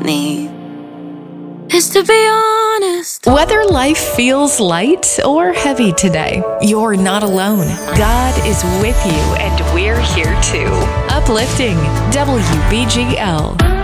need is to be honest. Whether life feels light or heavy today, you're not alone. God is with you, and we're here too. Uplifting WBGL.